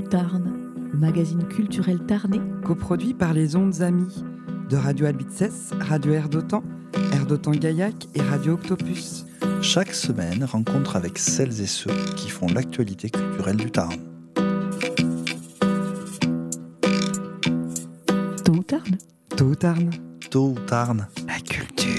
Tarn, le magazine culturel tarnais, coproduit par les Ondes Amies de Radio Albitzès, Radio Air d'Otan Gaillac et Radio Octopus. Chaque semaine, rencontre avec celles et ceux qui font l'actualité culturelle du Tarn. Tôt ou Tarn. Tôt ou Tarn. Tôt ou Tarn. La culture.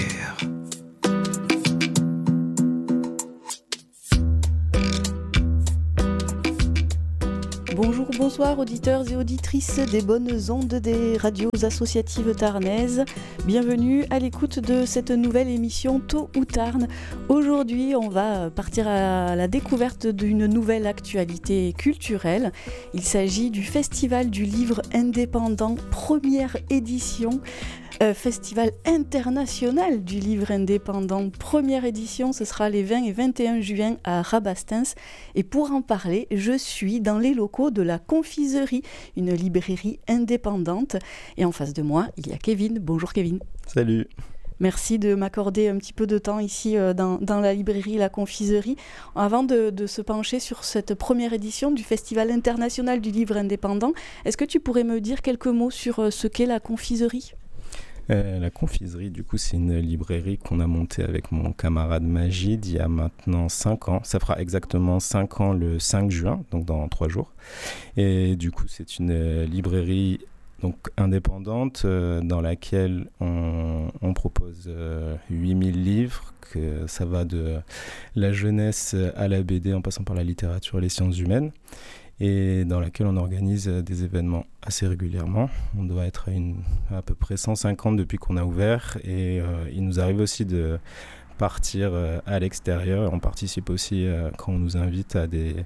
Bonjour, bonsoir auditeurs et auditrices des bonnes ondes des radios associatives tarnaises. Bienvenue à l'écoute de cette nouvelle émission Tôt ou Tarn. Aujourd'hui, on va partir à la découverte d'une nouvelle actualité culturelle. Il s'agit du Festival du livre indépendant, première édition. Festival international du livre indépendant, première édition, ce sera les 20 et 21 juin à Rabastens. Et pour en parler, je suis dans les locaux de la Confiserie, une librairie indépendante. Et en face de moi, il y a Kevin. Bonjour Kevin. Salut. Merci de m'accorder un petit peu de temps ici dans la librairie La Confiserie. Avant de se pencher sur cette première édition du Festival international du livre indépendant, est-ce que tu pourrais me dire quelques mots sur ce qu'est la Confiserie ? La Confiserie, du coup, c'est une librairie qu'on a montée avec mon camarade Magid il y a maintenant 5 ans. Ça fera exactement 5 ans le 5 juin, donc dans 3 jours. Et du coup, c'est une librairie donc, indépendante dans laquelle on propose 8000 livres. Que ça va de la jeunesse à la BD en passant par la littérature et les sciences humaines. Et dans laquelle on organise des événements assez régulièrement. On doit être à peu près 150 depuis qu'on a ouvert. Et il nous arrive aussi de partir à l'extérieur. On participe aussi quand on nous invite à des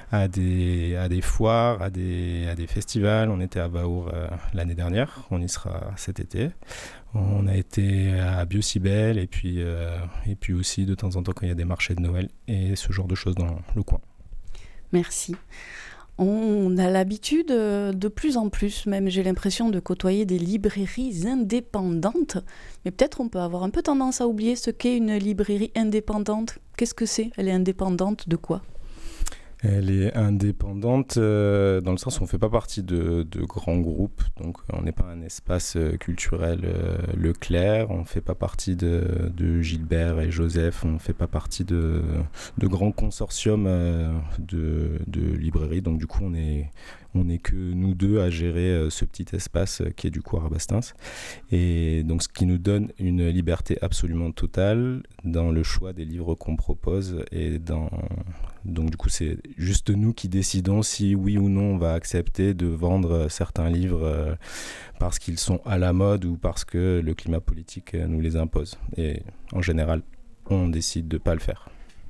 foires, à des festivals. On était à Vaour l'année dernière, on y sera cet été. On a été à Biocibel et puis aussi de temps en temps quand il y a des marchés de Noël et ce genre de choses dans le coin. Merci. On a l'habitude, de plus en plus même, j'ai l'impression de côtoyer des librairies indépendantes. Mais peut-être on peut avoir un peu tendance à oublier ce qu'est une librairie indépendante. Qu'est-ce que c'est ? Elle est indépendante de quoi ? Elle est indépendante dans le sens où on ne fait pas partie de grands groupes, donc on n'est pas un espace culturel Leclerc, on ne fait pas partie de Gilbert et Joseph, on ne fait pas partie de grands consortiums de librairies, donc du coup on est que nous deux à gérer ce petit espace qui est du coup à Rabastens. Et donc ce qui nous donne une liberté absolument totale dans le choix des livres qu'on propose. Donc du coup c'est juste nous qui décidons si oui ou non on va accepter de vendre certains livres parce qu'ils sont à la mode ou parce que le climat politique nous les impose. Et en général, on décide de ne pas le faire.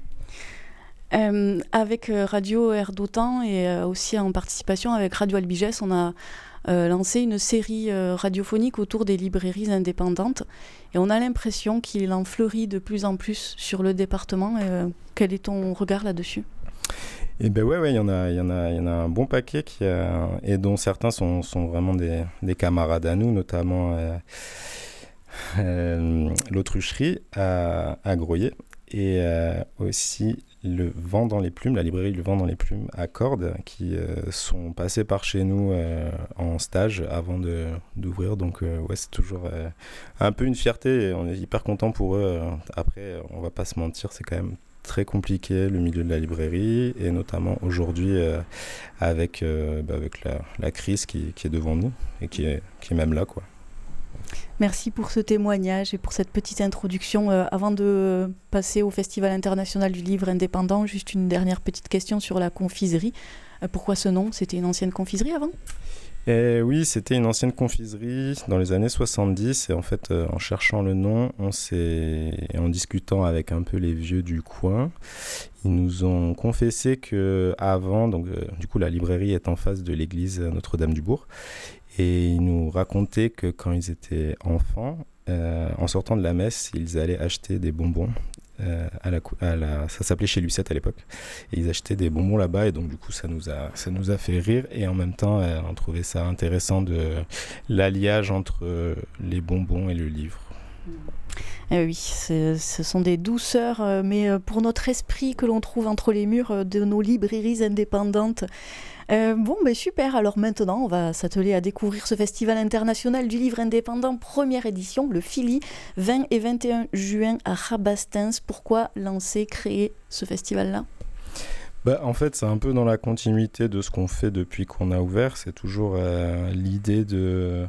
Avec Radio Air d'Otan et aussi en participation avec Radio Albiges, on a lancé une série radiophonique autour des librairies indépendantes et on a l'impression qu'il en fleurit de plus en plus sur le département. Quel est ton regard là-dessus ? Eh ben ouais, il y en a un bon paquet et dont certains sont vraiment des camarades à nous, notamment l'Autrucherie à Groyer et aussi le Vent dans les Plumes, la librairie Le Vent dans les Plumes à Cordes, qui sont passés par chez nous en stage avant d'ouvrir. Donc ouais, c'est toujours un peu une fierté et on est hyper content pour eux. Après, on va pas se mentir, c'est quand même très compliqué le milieu de la librairie et notamment aujourd'hui avec la crise qui est devant nous et qui est même là, quoi. Merci pour ce témoignage et pour cette petite introduction. Avant de passer au Festival international du livre indépendant, juste une dernière petite question sur la Confiserie. Pourquoi ce nom ? C'était une ancienne confiserie avant ? Oui, c'était une ancienne confiserie dans les années 70 et en fait, en cherchant le nom, en discutant avec un peu les vieux du coin, ils nous ont confessé qu'avant, donc du coup la librairie est en face de l'église Notre-Dame-du-Bourg, et ils nous racontaient que quand ils étaient enfants, en sortant de la messe, ils allaient acheter des bonbons. Ça s'appelait chez Lucette à l'époque et ils achetaient des bonbons là-bas et donc du coup ça nous a fait rire et en même temps on trouvait ça intéressant de l'alliage entre les bonbons et le livre. Oui, ce sont des douceurs, mais pour notre esprit que l'on trouve entre les murs de nos librairies indépendantes. Super, alors maintenant on va s'atteler à découvrir ce festival international du livre indépendant, première édition, le Philly, 20 et 21 juin à Rabastens. Pourquoi créer ce festival-là ? En fait, c'est un peu dans la continuité de ce qu'on fait depuis qu'on a ouvert. C'est toujours l'idée de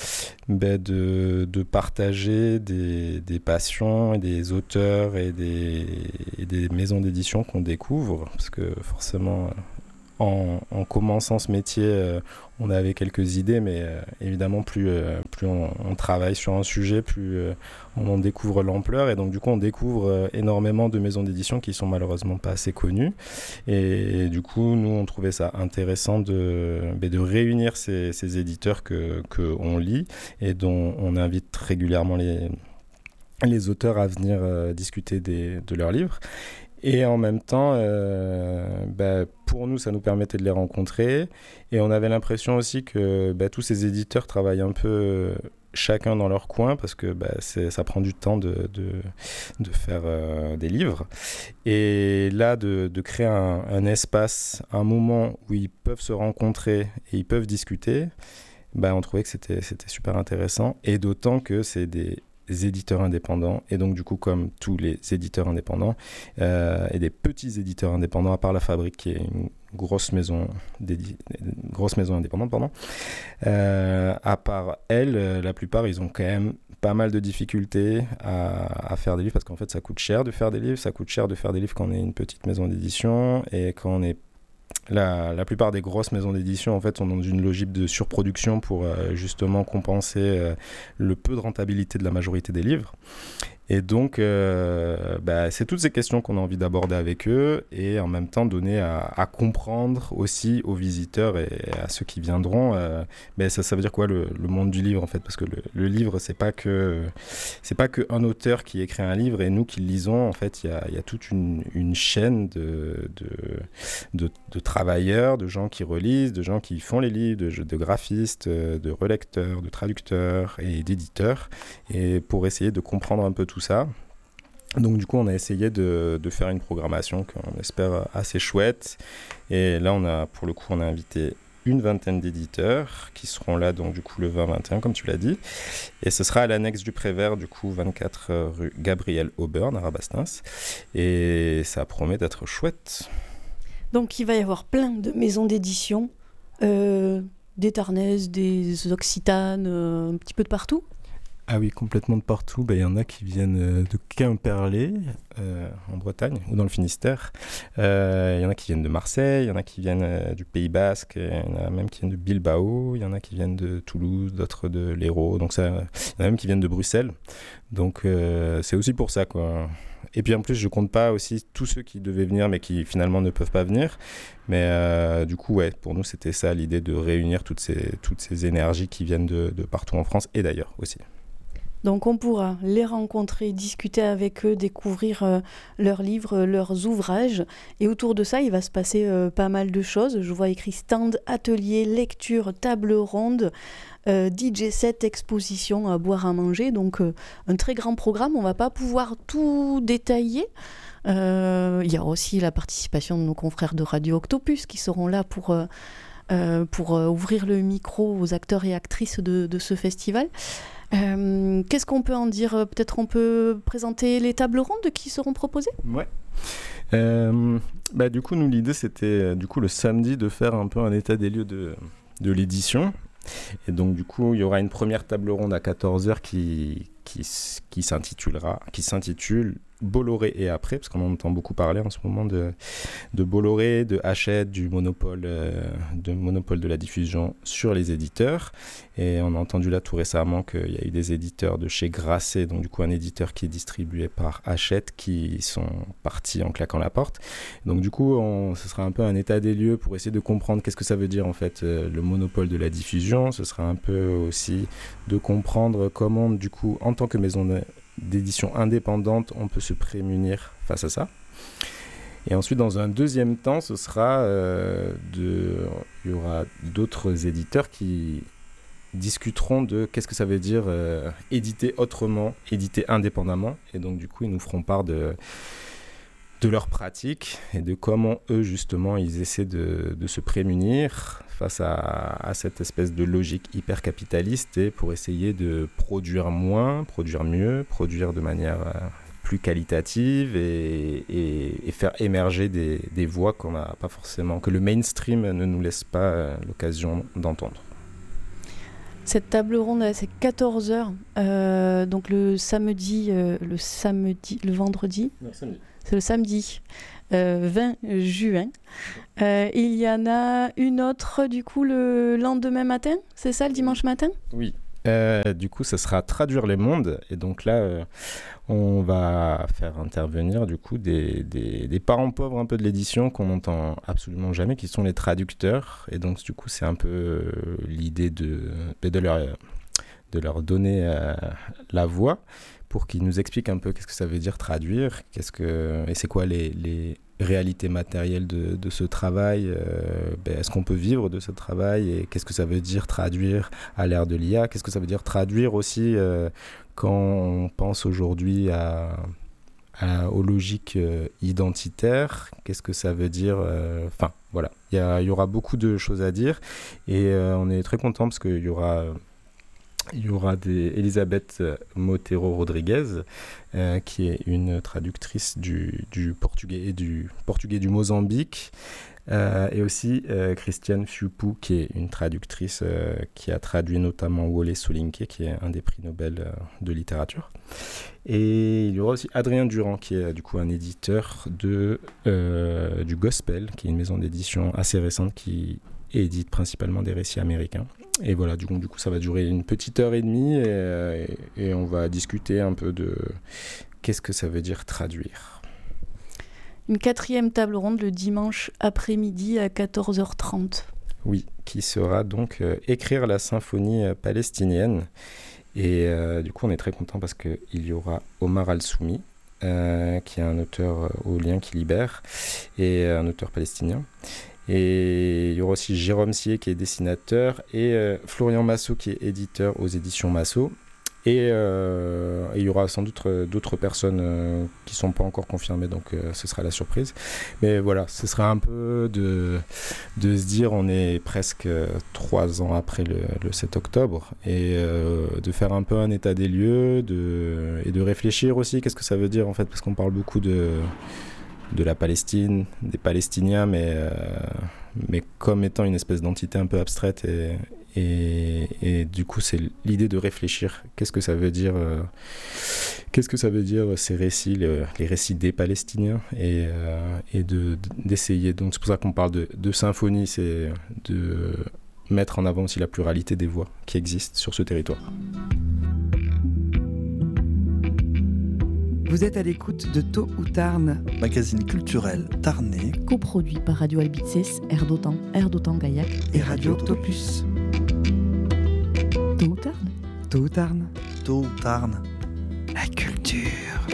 partager des passions et des auteurs et des maisons d'édition qu'on découvre. Parce que forcément, en commençant ce métier, on avait quelques idées, mais évidemment, plus on travaille sur un sujet, plus on en découvre l'ampleur. Et donc, du coup, on découvre énormément de maisons d'édition qui sont malheureusement pas assez connues. Et du coup, nous, on trouvait ça intéressant de réunir ces éditeurs qu'on lit et dont on invite régulièrement les auteurs à venir discuter de leurs livres. Et en même temps, pour nous, ça nous permettait de les rencontrer. Et on avait l'impression aussi que tous ces éditeurs travaillent un peu chacun dans leur coin, parce que ça prend du temps de faire des livres. Et là, de créer un espace, un moment où ils peuvent se rencontrer et ils peuvent discuter, on trouvait que c'était super intéressant. Et d'autant que c'est des éditeurs indépendants, et donc du coup, comme tous les éditeurs indépendants et des petits éditeurs indépendants, à part La Fabrique qui est une grosse maison indépendante, à part elle, la plupart ils ont quand même pas mal de difficultés à faire des livres, parce qu'en fait ça coûte cher de faire des livres, quand on est une petite maison d'édition, et quand on est la plupart des grosses maisons d'édition en fait sont dans une logique de surproduction pour justement compenser le peu de rentabilité de la majorité des livres. Et donc, c'est toutes ces questions qu'on a envie d'aborder avec eux, et en même temps donner à comprendre aussi aux visiteurs et à ceux qui viendront. Ça veut dire quoi le monde du livre en fait, parce que le livre c'est pas que un auteur qui écrit un livre et nous qui le lisons. En fait, il y a toute une chaîne de travailleurs, de gens qui relisent, de gens qui font les livres, de graphistes, de relecteurs, de traducteurs et d'éditeurs, et pour essayer de comprendre un peu tout ça. Donc du coup, on a essayé de faire une programmation qu'on espère assez chouette. Et là, on a invité une vingtaine d'éditeurs qui seront là, donc du coup le 20-21, comme tu l'as dit. Et ce sera à l'annexe du Prévert, du coup 24 rue Gabriel Auburn à Rabastens. Et ça promet d'être chouette. Donc il va y avoir plein de maisons d'édition, des Tarnaises, des Occitanes, un petit peu de partout. Ah oui, complètement de partout. Il y en a qui viennent de Quimperlé, en Bretagne, ou dans le Finistère. Il y en a qui viennent de Marseille, il y en a qui viennent du Pays Basque, il y en a même qui viennent de Bilbao, il y en a qui viennent de Toulouse, d'autres de l'Hérault. Donc il y en a même qui viennent de Bruxelles. Donc c'est aussi pour ça, quoi. Et puis en plus, je compte pas aussi tous ceux qui devaient venir mais qui finalement ne peuvent pas venir. Mais du coup, pour nous, c'était ça l'idée, de réunir toutes ces énergies qui viennent de partout en France et d'ailleurs aussi. Donc on pourra les rencontrer, discuter avec eux, découvrir leurs livres, leurs ouvrages. Et autour de ça, il va se passer pas mal de choses. Je vois écrit stand, atelier, lecture, table ronde, DJ set, exposition, à boire, à manger. Donc un très grand programme. On ne va pas pouvoir tout détailler. Il y a aussi la participation de nos confrères de Radio Octopus qui seront là pour ouvrir le micro aux acteurs et actrices de ce festival. Qu'est-ce qu'on peut en dire ? Peut-être on peut présenter les tables rondes qui seront proposées ? Ouais. Du coup, nous, l'idée, c'était le samedi de faire un peu un état des lieux de l'édition. Et donc, du coup, il y aura une première table ronde à 14h qui s'intitule Bolloré et après, parce qu'on en entend beaucoup parler en ce moment de Bolloré, de Hachette, du monopole de la diffusion sur les éditeurs. Et on a entendu là tout récemment qu'il y a eu des éditeurs de chez Grasset, donc du coup un éditeur qui est distribué par Hachette, qui sont partis en claquant la porte. Donc du coup, ce sera un peu un état des lieux pour essayer de comprendre qu'est-ce que ça veut dire en fait le monopole de la diffusion. Ce sera un peu aussi de comprendre comment du coup, en tant que maison d'édition indépendante, on peut se prémunir face à ça. Et ensuite, dans un deuxième temps, il y aura d'autres éditeurs qui discuteront de qu'est-ce que ça veut dire éditer autrement, éditer indépendamment. Et donc, du coup, ils nous feront part de leurs pratiques et de comment eux, justement, ils essaient de se prémunir face à cette espèce de logique hyper capitaliste et pour essayer de produire moins, produire mieux, produire de manière plus qualitative et faire émerger des voix qu'on n'a pas forcément, que le mainstream ne nous laisse pas l'occasion d'entendre. Cette table ronde, c'est 14h, donc le vendredi. Non, samedi. C'est le samedi 20 juin. Il y en a une autre, du coup, le lendemain matin, c'est ça, le dimanche matin ? Oui. Du coup, ça sera Traduire les mondes. Et donc là, on va faire intervenir du coup des parents pauvres un peu de l'édition qu'on n'entend absolument jamais, qui sont les traducteurs. Et donc, du coup, c'est un peu l'idée de leur donner la voix pour qu'ils nous expliquent un peu qu'est-ce que ça veut dire traduire, et c'est quoi les réalités matérielles de ce travail, est-ce qu'on peut vivre de ce travail, et qu'est-ce que ça veut dire traduire à l'ère de l'IA, qu'est-ce que ça veut dire traduire aussi quand on pense aujourd'hui aux logiques identitaires, qu'est-ce que ça veut dire, voilà, il y aura beaucoup de choses à dire, et on est très content parce qu'il y aura Elisabeth Motero Rodriguez, qui est une traductrice du portugais et du Mozambique, et aussi Christiane Fiupu, qui est une traductrice qui a traduit notamment Wole Soyinka, qui est un des prix Nobel de littérature. Et il y aura aussi Adrien Durand, qui est du coup un éditeur du Gospel, qui est une maison d'édition assez récente qui édite principalement des récits américains. Et voilà, du coup, ça va durer une petite heure et demie et on va discuter un peu de qu'est-ce que ça veut dire traduire. Une 4e table ronde le dimanche après-midi à 14h30. Oui, qui sera donc écrire la symphonie palestinienne. Et du coup, on est très content parce qu'il y aura Omar Al-Soumi, qui est un auteur au lien qui libère, et un auteur palestinien. Et il y aura aussi Jérôme Sier qui est dessinateur et Florian Massot qui est éditeur aux éditions Massot. Et il y aura sans doute d'autres personnes qui ne sont pas encore confirmées, donc ce sera la surprise. Mais voilà, ce sera un peu de se dire on est presque 3 ans après le 7 octobre et de faire un peu un état des lieux et de réfléchir aussi qu'est-ce que ça veut dire en fait, parce qu'on parle beaucoup de la Palestine, des Palestiniens, mais comme étant une espèce d'entité un peu abstraite. Et du coup, c'est l'idée de réfléchir. Qu'est-ce que ça veut dire ces récits, les récits des Palestiniens, et d'essayer. Donc c'est pour ça qu'on parle de symphonie, c'est de mettre en avant aussi la pluralité des voix qui existent sur ce territoire. Vous êtes à l'écoute de Tôt ou Tarn, magazine culturel tarnais, coproduit par Radio Albizes, Air d'Otan Gaillac et Radio Octopus. Tôt ou Tarn. Tôt ou Tarn. Tôt ou Tarn. La culture.